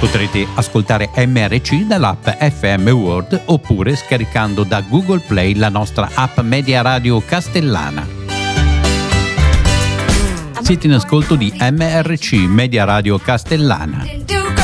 Potrete ascoltare MRC dall'app FM World oppure scaricando da Google Play la nostra app Media Radio Castellana. Siete in ascolto di MRC Media Radio Castellana.